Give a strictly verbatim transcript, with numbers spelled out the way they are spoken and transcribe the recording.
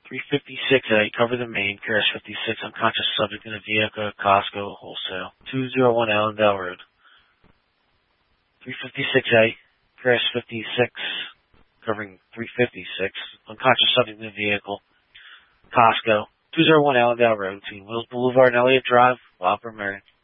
three fifty-six A, cover the main, K R S fifty-six, unconscious subject in a vehicle, Costco, wholesale. two oh one Allendale Road. three fifty-six A, K R S fifty-six, covering three fifty-six, unconscious subject in a vehicle, Costco, two oh one Allendale Road, between Wills Boulevard and Elliott Drive, Whopper, Mary.